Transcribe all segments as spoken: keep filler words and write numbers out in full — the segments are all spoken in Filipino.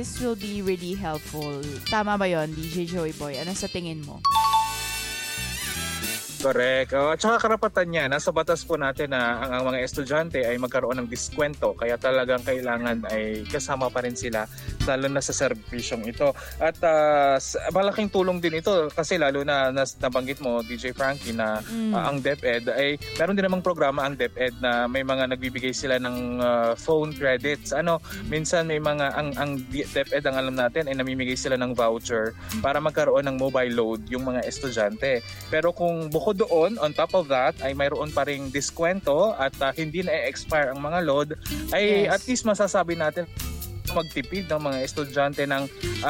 this will be really helpful. Tama ba yon, D J Joey Boy? Ano sa tingin mo? Correct. Uh, at saka karapatan niya, nasa batas po natin na ang, ang mga estudyante ay magkaroon ng diskwento. Kaya talagang kailangan ay kasama pa rin sila, lalo na sa serbisyong ito. At uh, malaking tulong din ito kasi lalo na nas, nabanggit mo, D J Frankie, na mm. uh, ang DepEd ay meron din namang programa ang DepEd na may mga nagbibigay sila ng uh, phone credits. Ano, minsan may mga, ang, ang DepEd ang alam natin ay namimigay sila ng voucher para magkaroon ng mobile load yung mga estudyante. Pero kung bukod doon, on top of that, ay mayroon pa ring diskwento at uh, hindi na-expire ang mga load, ay yes. At least masasabi natin magtipid ng mga estudyante ng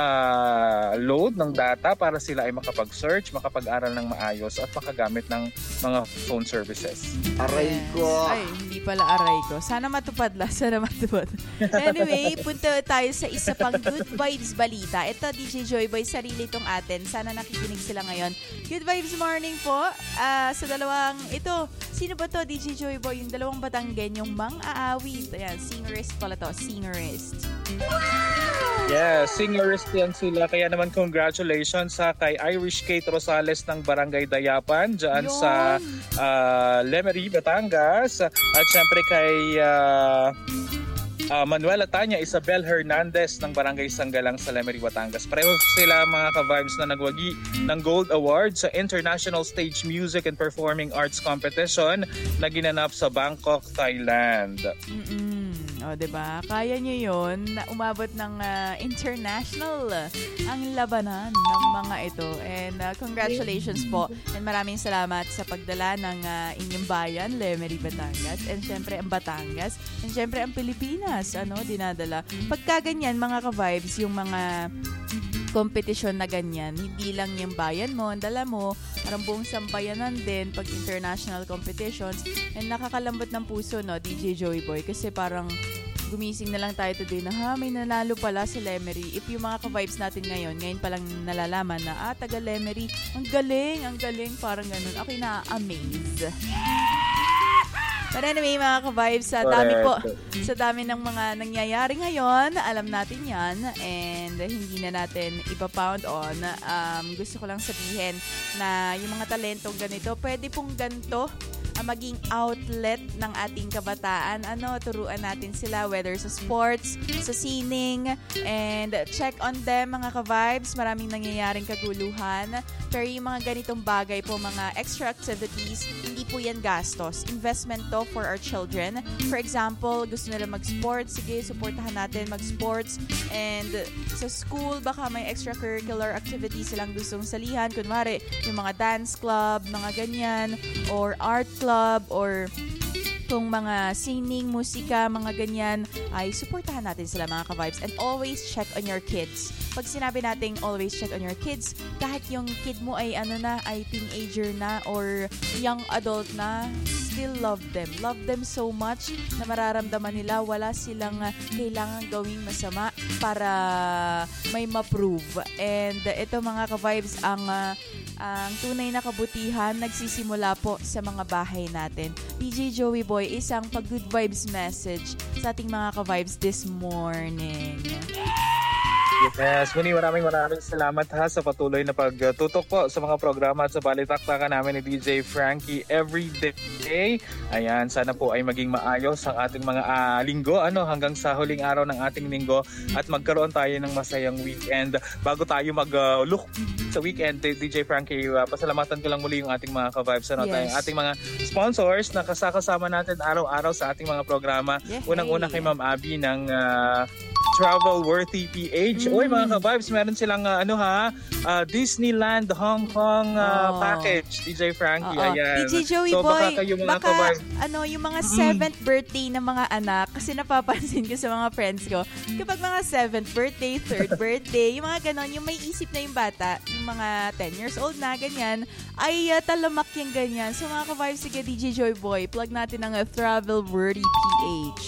uh, load ng data para sila ay makapag-search, makapag-aral ng maayos at makagamit ng mga phone services. Aray ko! Ay, hindi pala aray ko. Sana matupad lang. Sana matupad. Anyway, punta tayo sa isa pang Good Vibes balita. Ito, D J Joy Boy, sarili itong atin. Sana nakikinig sila ngayon. Good Vibes morning po. Uh, sa dalawang, ito, sino ba to, D J Joy Boy? Yung dalawang Batanggen, yung mang-aawit. Ayan, singerist pala to. Singerist. Wow! Yeah, singerist yan sila. Kaya naman congratulations sa kay Irish Kate Rosales ng Barangay Dayapan dyan Yon. sa uh, Lemery, Batangas. At syempre kay uh, uh, Manuela Tanya Isabel Hernandez ng Barangay Sanggalang sa Lemery, Batangas. Pareho sila mga ka-vibes na nagwagi ng Gold Award sa International Stage Music and Performing Arts Competition na ginanap sa Bangkok, Thailand. Mm-mm. O, diba? Kaya nyo yun na umabot ng uh, international uh, ang labanan ng mga ito. And uh, congratulations po. And maraming salamat sa pagdala ng uh, inyong bayan, Lemery, Batangas. And syempre ang Batangas. And syempre ang Pilipinas, ano, dinadala. Pagka ganyan, mga ka-vibes, yung mga kompetisyon na ganyan, hindi lang yung bayan mo, ang dala mo, parang buong sampayanan din pag international competitions. And nakakalambot ng puso, no, D J Joey Boy, kasi parang gumising na lang tayo today na ha, may nanalo pala sa Lemery. If yung mga ka-vibes natin ngayon, ngayon palang nalalaman na, ah, taga Lemery, ang galing, ang galing, parang ganun. Ako'y na-amaze. But anyway, mga ka-vibes, sa dami po, sa dami ng mga nangyayari ngayon, alam natin yan, and hindi na natin ipapound on. Um, gusto ko lang sabihin na yung mga talentong ganito, pwede pong ganito maging outlet ng ating kabataan. Ano, turuan natin sila whether sa sports, sa sining, and check on them, mga ka-vibes. Maraming nangyayaring kaguluhan. Pero yung mga ganitong bagay po, mga extra activities, hindi po yan gastos. Investment to for our children. For example, gusto nila mag-sports, sige, supportahan natin mag-sports. And sa school, baka may extracurricular activities silang gustong salihan. Kunwari, yung mga dance club, mga ganyan, or art club, or kung mga singing, musika, mga ganyan, ay supportahan natin sila, mga ka-vibes. And always check on your kids. Pag sinabi natin always check on your kids, kahit yung kid mo ay ano na, ay teenager na or young adult na, still love them. Love them so much na mararamdaman nila wala silang uh, kailangan gawing masama para may ma-prove. And uh, ito, mga ka-vibes, ang uh, ang tunay na kabutihan nagsisimula po sa mga bahay natin. D J Joey Boy, isang pag-good vibes message sa ating mga ka-vibes this morning. Yes, muli maraming maraming salamat ha sa patuloy na pagtutok po sa mga programa at sa balitaktakan namin ni D J Frankie every day. Ayan, sana po ay maging maayos ang ating mga uh, linggo, ano, hanggang sa huling araw ng ating linggo at magkaroon tayo ng masayang weekend. Bago tayo mag-look uh, sa weekend, D J Frankie, uh, pasalamatan ko lang muli yung ating mga ka-vibes, ano, yes. Tayong ating mga sponsors na kasakasama natin araw-araw sa ating mga programa. Yeah, unang-una kay Ma'am Abby ng uh, Travel Worthy P H. Mm. Uy, mga ka-vibes, meron silang uh, ano ha, uh, Disneyland Hong Kong uh, oh. package, D J Frankie. Oh, oh. Ayan. D J Joey so, Boy, baka kayo mga baka ka-vibes, ano, yung mga seventh mm. birthday ng mga anak, kasi napapansin ko sa mga friends ko, kapag mga seventh birthday, third birthday, yung mga ganon, yung may isip na yung bata, yung mga ten years old na, ganyan, ay uh, talamak yung ganyan. So mga ka-vibes, sige D J Joey Boy, plug natin ang uh, Travel Worthy P H.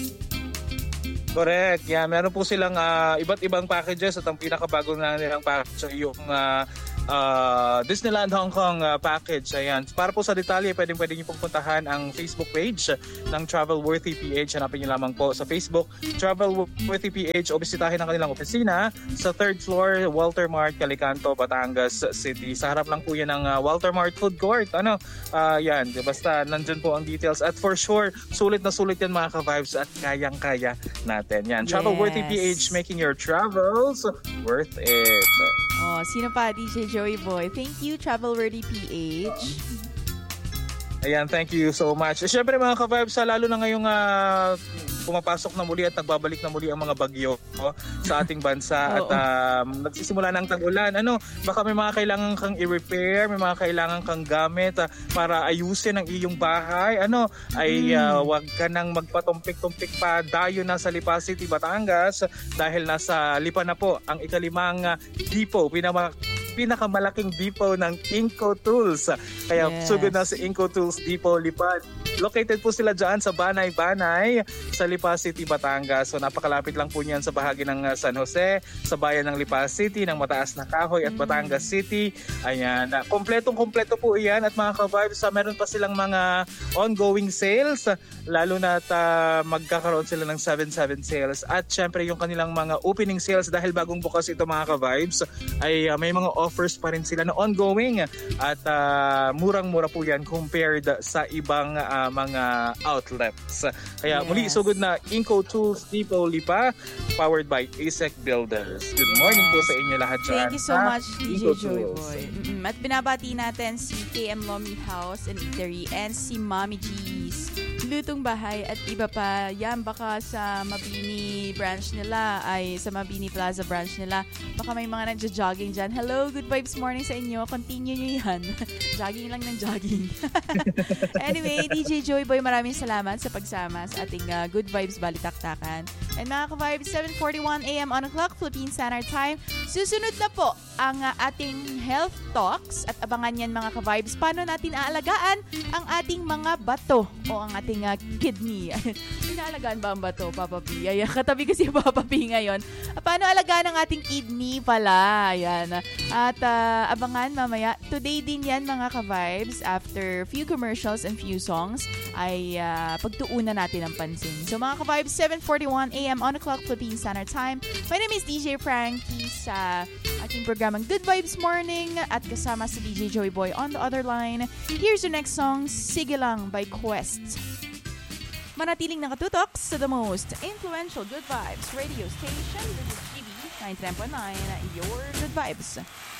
Correct. Yeah, meron po silang uh, iba't ibang packages at ang pinakabago na nilang package yung uh, uh, Disneyland Hong Kong uh, package. Ayan. Para po sa detalye, pwedeng pwede niyo pong puntahan ang Facebook page ng Travelworthy P H. Hanapin niyo lamang po sa Facebook, Travelworthy P H, o bisitahin ang kanilang opisina sa third floor, Walter Mart, Calicanto, Batangas City. Sa harap lang po yan ng uh, Walter Mart Food Court. Ano? Uh, yan. Basta nandun po ang details. At for sure, sulit na sulit yan mga ka-vibes at kayang-kaya natin. Yan. Yes. Travelworthy P H, making your travels worth it. Oh, sino pa? D J Joey Boy. Thank you, Travelworthy P H. Ayan, thank you so much. Siyempre mga ka-vibes, lalo na ngayong uh, pumapasok na muli at nagbabalik na muli ang mga bagyo oh, sa ating bansa at um, nagsisimula ng tag-ulan. Ano, baka may mga kailangan kang i-repair, may mga kailangan kang gamit uh, para ayusin ang iyong bahay. Ano, ay uh, wag ka nang magpatumpik-tumpik pa dayo na sa Lipa City, Batangas dahil nasa Lipa na po ang ikalimang uh, depot, pinama pinakamalaking depot ng Inco Tools. Kaya yes. sugod na sa Inco Tools Depot Lipa. Located po sila dyan sa Banay-Banay sa Lipa City, Batangas. So napakalapit lang po niyan sa bahagi ng uh, San Jose, sa bayan ng Lipa City, ng Mataas na Kahoy at Batangas City. Ayan. Uh, kompletong-kompleto po iyan at mga ka-vibes, uh, meron pa silang mga ongoing sales. Uh, lalo na at uh, magkakaroon sila ng seven seven sales. At syempre yung kanilang mga opening sales dahil bagong bukas ito mga ka-vibes ay uh, may mga offers pa rin sila na ongoing at uh, murang-mura po yan compared sa ibang uh, mga outlets. Kaya yes. muli sugod na Inco Tools Depot Lipa, powered by A S E C Builders. Good yes. morning po sa inyo lahat dyan. Thank you so much, D J Joey Boy. Mm-mm. At binabati natin si K M Lomi House and Eatery and si Mommy G's Lutong Bahay at iba pa. Yan, baka sa Mabini branch nila ay sa Mabini Plaza branch nila. Baka may mga nagja-jogging dyan. Hello, good vibes morning sa inyo. Continue nyo yan. Jogging lang ng jogging. Anyway, D J Joey Boy, maraming salamat sa pagsama sa ating uh, Good Vibes Balitaktakan. And mga ka-vibes, seven forty-one a.m. on o'clock, Philippine Standard Time. Susunod na po ang uh, ating health talks at abangan yan mga ka-vibes. Paano natin aalagaan ang ating mga bato o ang ating uh, kidney. Inaalagaan ba ang bato, Papa P? Ay, katabi ko si Papa P ngayon. Paano alagaan ang ating kidney pala? Ayan. At uh, abangan mamaya. Today din yan mga ka-vibes. After few commercials and few songs, ay uh, pagtuunan natin ang pansin. So mga ka-vibes, seven forty-one a.m. on o'clock, Philippine Standard Time. My name is D J Frankie sa ating programang Good Vibes Morning at kasama si D J Joey Boy on the other line. Here's your next song, Sige Lang by Quest. Manatiling nakatutok sa the most influential Good Vibes radio station. This is G B ninety-nine point nine, your Good Vibes.